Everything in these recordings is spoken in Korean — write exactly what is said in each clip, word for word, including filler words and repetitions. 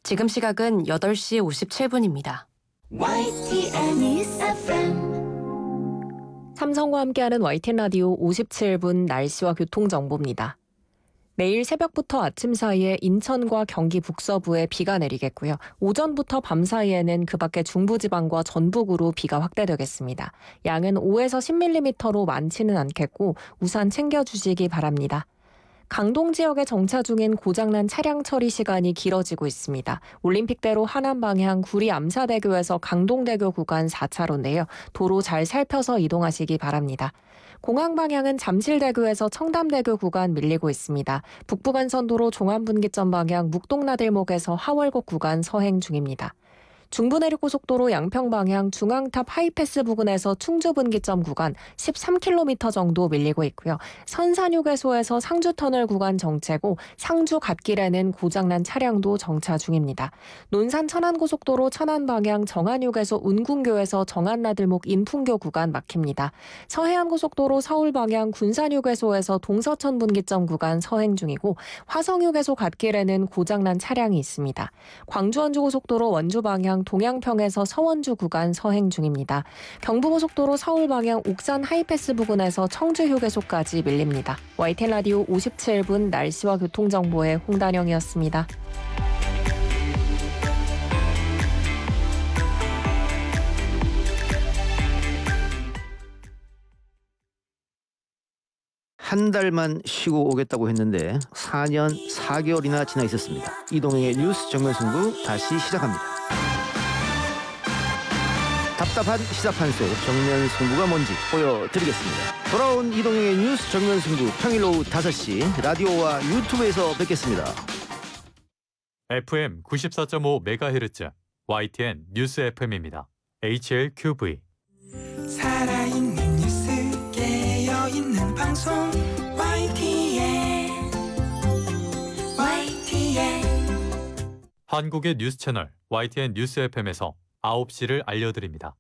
지금 시각은 여덟 시 오십칠 분입니다. 와이티엔 News 에프엠. 삼성과 함께하는 와이티엔 라디오 오십칠 분 날씨와 교통정보입니다. 내일 새벽부터 아침 사이에 인천과 경기 북서부에 비가 내리겠고요. 오전부터 밤 사이에는 그 밖에 중부지방과 전북으로 비가 확대되겠습니다. 양은 오에서 십 밀리미터로 많지는 않겠고 우산 챙겨주시기 바랍니다. 강동 지역에 정차 중인 고장난 차량 처리 시간이 길어지고 있습니다. 올림픽대로 하남 방향 구리 암사대교에서 강동대교 구간 사 차로인데요. 도로 잘 살펴서 이동하시기 바랍니다. 공항 방향은 잠실대교에서 청담대교 구간 밀리고 있습니다. 북부간선도로 종암분기점 방향 묵동나들목에서 하월곡 구간 서행 중입니다. 중부내륙고속도로 양평 방향 중앙탑 하이패스 부근에서 충주분기점 구간 십삼 킬로미터 정도 밀리고 있고요. 선산휴게소에서 상주터널 구간 정체고 상주 갓길에는 고장난 차량도 정차 중입니다. 논산 천안고속도로 천안 방향 정안휴게소 운궁교에서 정안나들목 인풍교 구간 막힙니다. 서해안고속도로 서울 방향 군산휴게소에서 동서천 분기점 구간 서행 중이고 화성휴게소 갓길에는 고장난 차량이 있습니다. 광주원주고속도로 원주 방향 동양평에서 서원주 구간 서행 중입니다. 경부고속도로 서울 방향 옥산 하이패스 부근에서 청주휴게소까지 밀립니다. 와이티엔 라디오 오십칠 분 날씨와 교통정보의 홍단영이었습니다. 한 달만 쉬고 오겠다고 했는데 사 년 사 개월이나 지나 있었습니다. 이동영의 뉴스 정면 승부 다시 시작합니다. 답답한 시사판 속 정면 승부가 뭔지 보여드리겠습니다. 돌아온 이동영의 뉴스 정면 승부 평일 오후 다섯 시 라디오와 유튜브에서 뵙겠습니다. 에프엠 구십사 점 오 메가헤르츠 와이티엔 뉴스 에프엠입니다. 에이치엘큐브이 살아있는 뉴스 깨어있는 방송 와이티엔 와이티엔 한국의 뉴스 채널 와이티엔 뉴스 에프엠에서 아홉 시를 알려드립니다.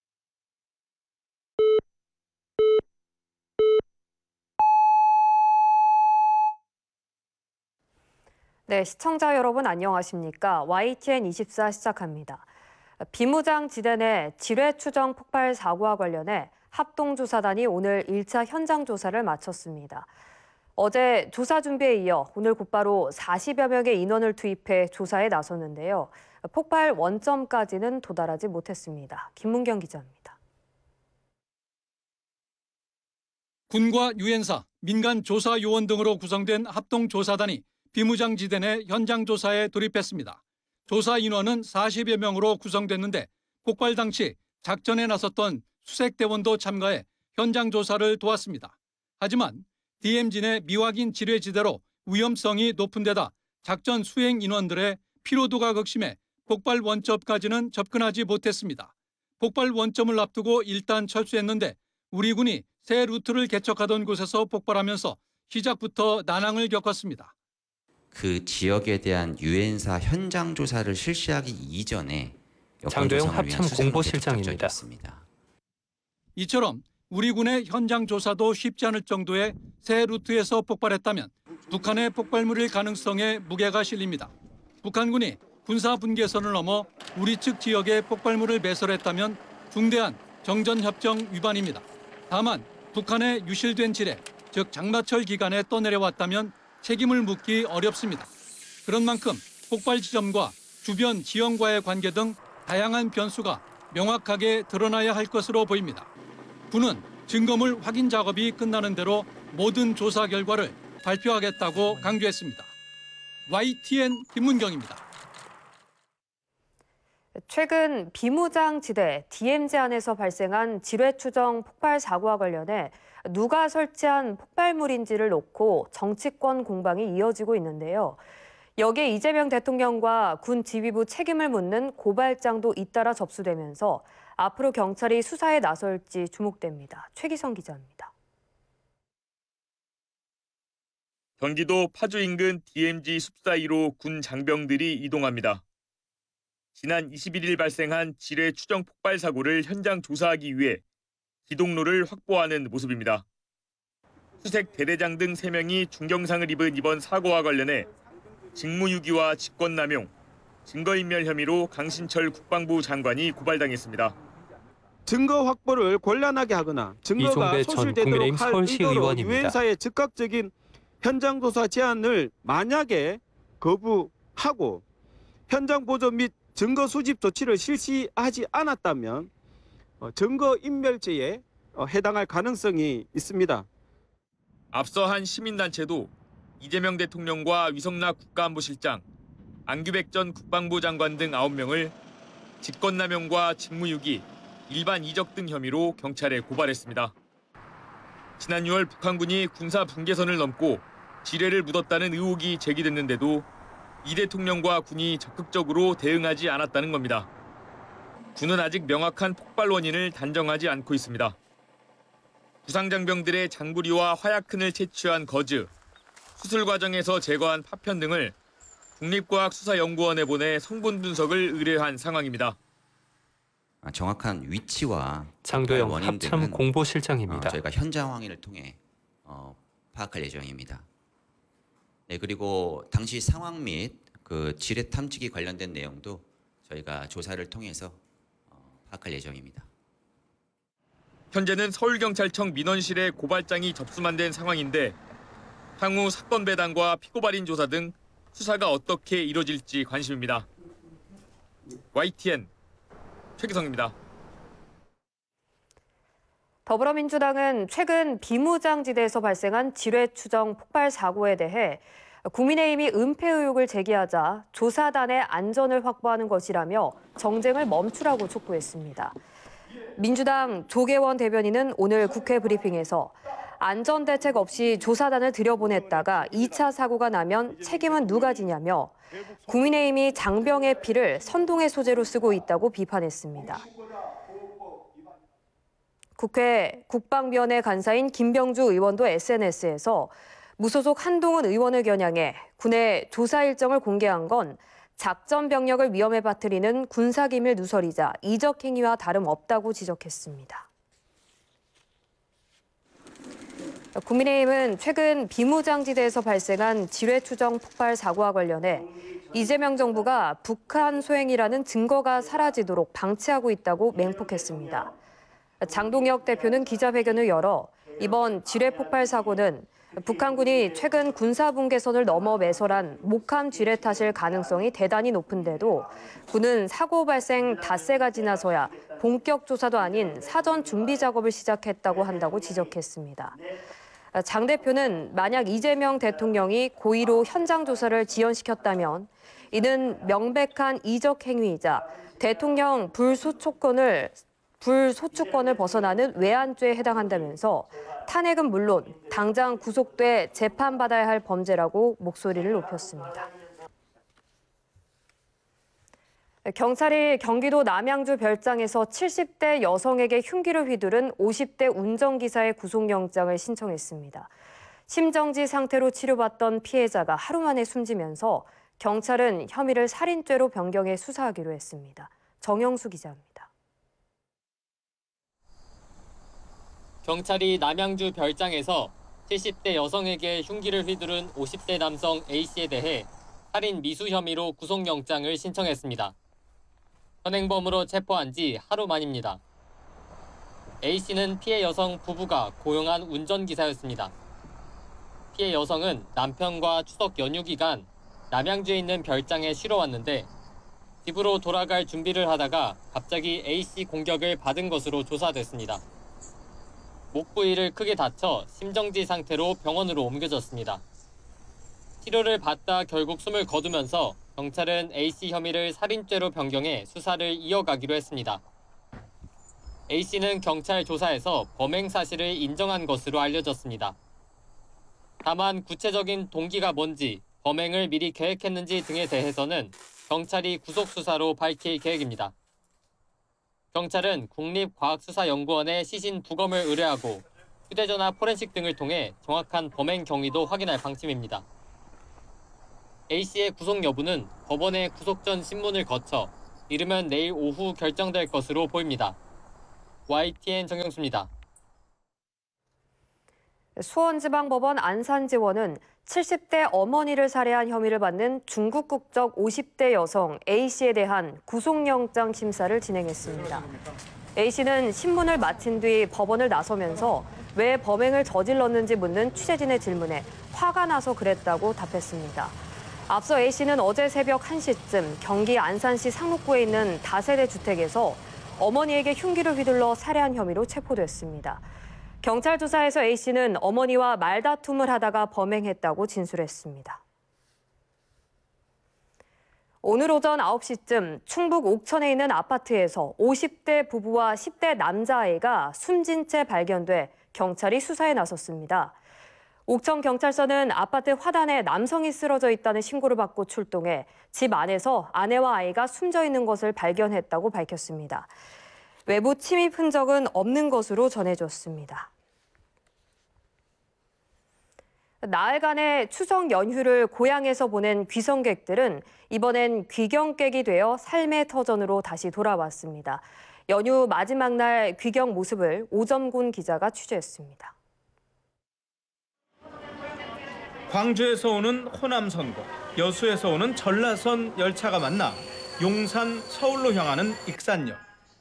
네, 시청자 여러분 안녕하십니까? 와이티엔 이십사 시작합니다. 비무장지대 내 지뢰추정 폭발 사고와 관련해 합동조사단이 오늘 일 차 현장 조사를 마쳤습니다. 어제 조사 준비에 이어 오늘 곧바로 사십여 명의 인원을 투입해 조사에 나섰는데요. 폭발 원점까지는 도달하지 못했습니다. 김문경 기자입니다. 군과 유엔사, 민간 조사 요원 등으로 구성된 합동조사단이 비무장지대 내 현장 조사에 돌입했습니다. 조사 인원은 사십여 명으로 구성됐는데 폭발 당시 작전에 나섰던 수색대원도 참가해 현장 조사를 도왔습니다. 하지만 디엠지 내 미확인 지뢰지대로 위험성이 높은 데다 작전 수행 인원들의 피로도가 극심해 폭발 원점까지는 접근하지 못했습니다. 폭발 원점을 앞두고 일단 철수했는데 우리 군이 새 루트를 개척하던 곳에서 폭발하면서 시작부터 난항을 겪었습니다. 그 지역에 대한 유엔사 현장 조사를 실시하기 이전에 장도영 합참 공보실장입니다. 이처럼 우리 군의 현장 조사도 쉽지 않을 정도의 새 루트에서 폭발했다면 북한의 폭발물일 가능성에 무게가 실립니다. 북한군이 군사 분계선을 넘어 우리 측 지역에 폭발물을 배설했다면 중대한 정전협정 위반입니다. 다만 북한의 유실된 지뢰, 즉 장마철 기간에 떠내려왔다면 책임을 묻기 어렵습니다. 그런 만큼 폭발 지점과 주변 지형과의 관계 등 다양한 변수가 명확하게 드러나야 할 것으로 보입니다. 군은 증거물 확인 작업이 끝나는 대로 모든 조사 결과를 발표하겠다고 강조했습니다. 와이티엔 김문경입니다. 최근 비무장지대 디엠지 안에서 발생한 지뢰추정 폭발 사고와 관련해 누가 설치한 폭발물인지를 놓고 정치권 공방이 이어지고 있는데요. 여기에 이재명 대통령과 군 지휘부 책임을 묻는 고발장도 잇따라 접수되면서 앞으로 경찰이 수사에 나설지 주목됩니다. 최기성 기자입니다. 경기도 파주 인근 디엠지 숲사이로 군 장병들이 이동합니다. 지난 이십일 일 발생한 지뢰 추정 폭발 사고를 현장 조사하기 위해 기동로를 확보하는 모습입니다. 수색 대대장 등 세 명이 중경상을 입은 이번 사고와 관련해 직무유기와 직권남용, 증거인멸 혐의로 강신철 국방부 장관이 고발당했습니다. 증거 확보를 곤란하게 하거나 증거가 이종배 전 소실되도록 국민의힘 할 서울시 의도로 의원입니다. 유엔사의 즉각적인 현장 조사 제안을 만약에 거부하고 현장 보존 및 증거 수집 조치를 실시하지 않았다면 증거 인멸죄에 해당할 가능성이 있습니다. 앞서 한 시민단체도 이재명 대통령과 위성락 국가안보실장, 안규백 전 국방부 장관 등 아홉 명을 직권남용과 직무유기, 일반 이적 등 혐의로 경찰에 고발했습니다. 지난 유월 북한군이 군사 분계선을 넘고 지뢰를 묻었다는 의혹이 제기됐는데도 이 대통령과 군이 적극적으로 대응하지 않았다는 겁니다. 군은 아직 명확한 폭발 원인을 단정하지 않고 있습니다. 부상장병들의 장부리와 화약흔을 채취한 거즈, 수술 과정에서 제거한 파편 등을 국립과학수사연구원에 보내 성분 분석을 의뢰한 상황입니다. 정확한 위치와 장도영 원인 합참 등은 공보실장입니다. 어, 저희가 현장 확인을 통해 어, 파악할 예정입니다. 네, 그리고 당시 상황 및 그 지뢰 탐지기 관련된 내용도 저희가 조사를 통해서 어, 파악할 예정입니다. 현재는 서울경찰청 민원실에 고발장이 접수만 된 상황인데 향후 사건 배당과 피고발인 조사 등 수사가 어떻게 이뤄질지 관심입니다. 와이티엔 최기성입니다. 더불어민주당은 최근 비무장지대에서 발생한 지뢰 추정 폭발 사고에 대해 국민의힘이 은폐 의혹을 제기하자 조사단의 안전을 확보하는 것이라며 정쟁을 멈추라고 촉구했습니다. 민주당 조계원 대변인은 오늘 국회 브리핑에서 안전대책 없이 조사단을 들여보냈다가 이 차 사고가 나면 책임은 누가 지냐며 국민의힘이 장병의 피를 선동의 소재로 쓰고 있다고 비판했습니다. 국회 국방위원회 간사인 김병주 의원도 에스엔에스에서 무소속 한동훈 의원을 겨냥해 군의 조사 일정을 공개한 건 작전 병력을 위험에 빠뜨리는 군사기밀 누설이자 이적 행위와 다름없다고 지적했습니다. 국민의힘은 최근 비무장지대에서 발생한 지뢰 추정 폭발 사고와 관련해 이재명 정부가 북한 소행이라는 증거가 사라지도록 방치하고 있다고 맹폭했습니다. 장동혁 대표는 기자회견을 열어 이번 지뢰 폭발 사고는 북한군이 최근 군사분계선을 넘어 매설한 목함 지뢰 탓일 가능성이 대단히 높은데도 군은 사고 발생 닷새가 지나서야 본격 조사도 아닌 사전 준비 작업을 시작했다고 한다고 지적했습니다. 장 대표는 만약 이재명 대통령이 고의로 현장 조사를 지연시켰다면 이는 명백한 이적 행위이자 대통령 불소촉권을 불소추권을 벗어나는 외환죄에 해당한다면서 탄핵은 물론 당장 구속돼 재판받아야 할 범죄라고 목소리를 높였습니다. 경찰이 경기도 남양주 별장에서 칠십 대 여성에게 흉기를 휘두른 오십 대 운전기사의 구속영장을 신청했습니다. 심정지 상태로 치료받던 피해자가 하루 만에 숨지면서 경찰은 혐의를 살인죄로 변경해 수사하기로 했습니다. 정영수 기자입니다. 경찰이 남양주 별장에서 칠십 대 여성에게 흉기를 휘두른 오십 대 남성 A씨에 대해 살인 미수 혐의로 구속영장을 신청했습니다. 현행범으로 체포한 지 하루 만입니다. A씨는 피해 여성 부부가 고용한 운전기사였습니다. 피해 여성은 남편과 추석 연휴 기간 남양주에 있는 별장에 쉬러 왔는데 집으로 돌아갈 준비를 하다가 갑자기 A씨 공격을 받은 것으로 조사됐습니다. 목 부위를 크게 다쳐 심정지 상태로 병원으로 옮겨졌습니다. 치료를 받다 결국 숨을 거두면서 경찰은 A씨 혐의를 살인죄로 변경해 수사를 이어가기로 했습니다. A씨는 경찰 조사에서 범행 사실을 인정한 것으로 알려졌습니다. 다만 구체적인 동기가 뭔지, 범행을 미리 계획했는지 등에 대해서는 경찰이 구속수사로 밝힐 계획입니다. 경찰은 국립과학수사연구원에 시신 부검을 의뢰하고 휴대전화 포렌식 등을 통해 정확한 범행 경위도 확인할 방침입니다. A씨의 구속 여부는 법원의 구속 전 신문을 거쳐 이르면 내일 오후 결정될 것으로 보입니다. 와이티엔 정영수입니다. 수원지방법원 안산지원은 칠십 대 어머니를 살해한 혐의를 받는 중국 국적 오십 대 여성 A씨에 대한 구속영장 심사를 진행했습니다. A씨는 신문을 마친 뒤 법원을 나서면서 왜 범행을 저질렀는지 묻는 취재진의 질문에 화가 나서 그랬다고 답했습니다. 앞서 A씨는 어제 새벽 한 시쯤 경기 안산시 상록구에 있는 다세대 주택에서 어머니에게 흉기를 휘둘러 살해한 혐의로 체포됐습니다. 경찰 조사에서 A씨는 어머니와 말다툼을 하다가 범행했다고 진술했습니다. 오늘 오전 아홉 시쯤 충북 옥천에 있는 아파트에서 오십 대 부부와 십 대 남자아이가 숨진 채 발견돼 경찰이 수사에 나섰습니다. 옥천경찰서는 아파트 화단에 남성이 쓰러져 있다는 신고를 받고 출동해 집 안에서 아내와 아이가 숨져 있는 것을 발견했다고 밝혔습니다. 외부 침입 흔적은 없는 것으로 전해졌습니다. 나흘간의 추석 연휴를 고향에서 보낸 귀성객들은 이번엔 귀경객이 되어 삶의 터전으로 다시 돌아왔습니다. 연휴 마지막 날 귀경 모습을 오점곤 기자가 취재했습니다. 광주에서 오는 호남선고, 여수에서 오는 전라선 열차가 만나 용산, 서울로 향하는 익산역.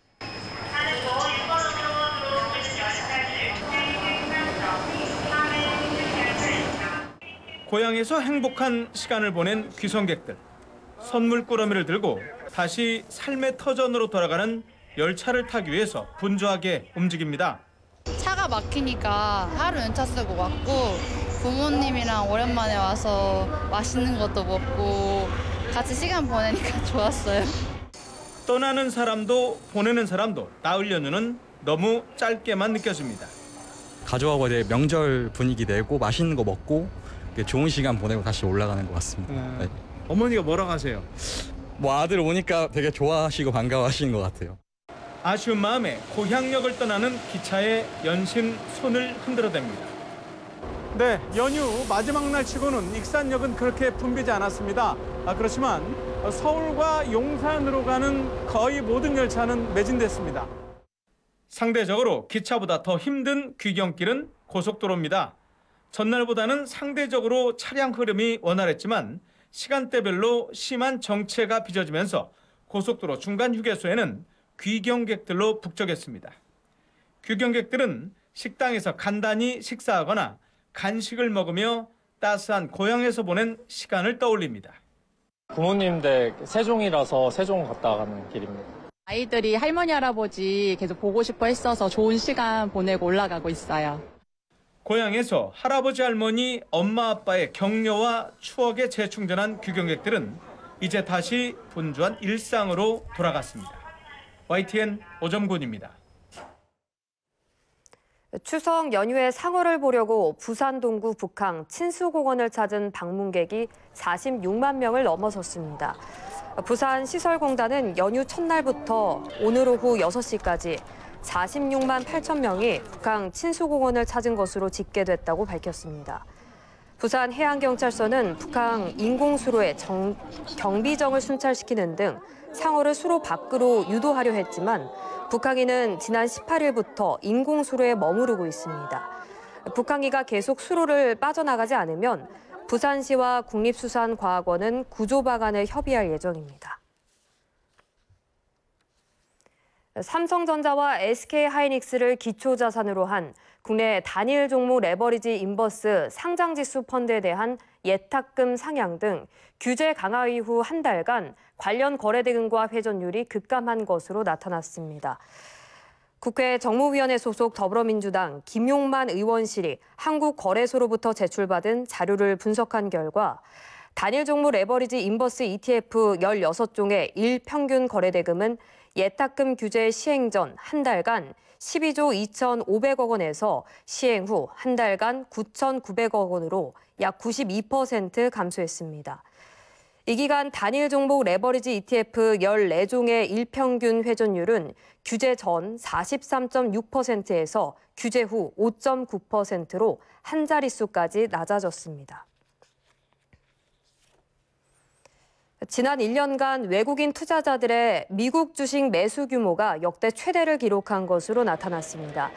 고향에서 행복한 시간을 보낸 귀성객들. 선물 꾸러미를 들고 다시 삶의 터전으로 돌아가는 열차를 타기 위해서 분주하게 움직입니다. 차가 막히니까 하루 연차 쓰고 왔고 부모님이랑 오랜만에 와서 맛있는 것도 먹고 같이 시간 보내니까 좋았어요. 떠나는 사람도 보내는 사람도 나흘 연휴는 너무 짧게만 느껴집니다. 가족하고 이제 명절 분위기 내고 맛있는 거 먹고 좋은 시간 보내고 다시 올라가는 것 같습니다. 음, 네. 어머니가 뭐라고 하세요? 뭐 아들 오니까 되게 좋아하시고 반가워하시는 것 같아요. 아쉬운 마음에 고향역을 떠나는 기차의 연신 손을 흔들어댑니다. 네, 연휴 마지막 날 치고는 익산역은 그렇게 붐비지 않았습니다. 아, 그렇지만 서울과 용산으로 가는 거의 모든 열차는 매진됐습니다. 상대적으로 기차보다 더 힘든 귀경길은 고속도로입니다. 전날보다는 상대적으로 차량 흐름이 원활했지만 시간대별로 심한 정체가 빚어지면서 고속도로 중간 휴게소에는 귀경객들로 북적였습니다. 귀경객들은 식당에서 간단히 식사하거나 간식을 먹으며 따스한 고향에서 보낸 시간을 떠올립니다. 부모님 댁 세종이라서 세종 갔다 가는 길입니다. 아이들이 할머니, 할아버지 계속 보고 싶어 했어서 좋은 시간 보내고 올라가고 있어요. 고향에서 할아버지, 할머니, 엄마, 아빠의 격려와 추억에 재충전한 귀경객들은 이제 다시 분주한 일상으로 돌아갔습니다. 와이티엔 오점곤입니다. 추석 연휴에 상어를 보려고 부산 동구 북항 친수공원을 찾은 방문객이 사십육만 명을 넘어섰습니다. 부산 시설공단은 연휴 첫날부터 오늘 오후 여섯 시까지 사십육만 팔천 명이 북항 친수공원을 찾은 것으로 집계됐다고 밝혔습니다. 부산 해양경찰서는 북항 인공수로에 정, 경비정을 순찰시키는 등 상어를 수로 밖으로 유도하려 했지만 북항이는 지난 십팔 일부터 인공수로에 머무르고 있습니다. 북항이가 계속 수로를 빠져나가지 않으면 부산시와 국립수산과학원은 구조 방안을 협의할 예정입니다. 삼성전자와 에스케이하이닉스를 기초자산으로 한 국내 단일 종목 레버리지 인버스 상장지수 펀드에 대한 예탁금 상향 등 규제 강화 이후 한 달간 관련 거래 대금과 회전율이 급감한 것으로 나타났습니다. 국회 정무위원회 소속 더불어민주당 김용만 의원실이 한국거래소로부터 제출받은 자료를 분석한 결과 단일 종목 레버리지 인버스 이티에프 열여섯 종의 일평균 거래 대금은 예탁금 규제 시행 전 한 달간 십이조 이천오백억 원에서 시행 후 한 달간 구천구백억 원으로 약 구십이 퍼센트 감소했습니다. 이 기간 단일 종목 레버리지 이티에프 열네 종의 일평균 회전율은 규제 전 사십삼 점 육 퍼센트에서 규제 후 오 점 구 퍼센트로 한 자릿수까지 낮아졌습니다. 지난 일 년간 외국인 투자자들의 미국 주식 매수 규모가 역대 최대를 기록한 것으로 나타났습니다.